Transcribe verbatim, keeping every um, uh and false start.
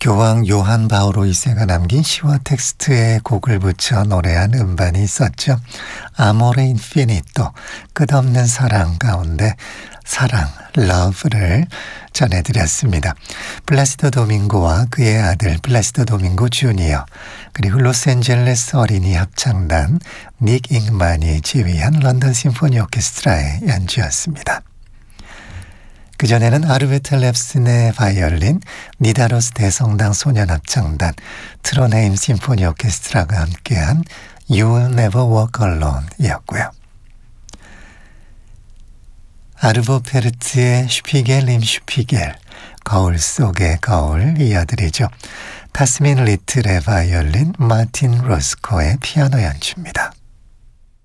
교황 요한 바오로 이 세가 남긴 시와 텍스트에 곡을 붙여 노래한 음반이 있었죠. 아모레 인피니토, 끝없는 사랑 가운데 사랑, 러브를 전해드렸습니다. 플라시도 도밍고와 그의 아들 플라시도 도밍고 주니어, 그리고 로스앤젤레스 어린이 합창단 닉 잉만이 지휘한 런던 심포니 오케스트라의 연주였습니다. 그전에는 아르베트 랩슨의 바이올린, 니다로스 대성당 소년합창단, 트론헤임 심포니 오케스트라가 함께한 You Will Never Walk Alone 이었고요. 아르보 페르트의 슈피겔 임 슈피겔, 거울 속의 거울 이어드리죠. 타스민 리틀의 바이올린, 마틴 로스코의 피아노 연주입니다.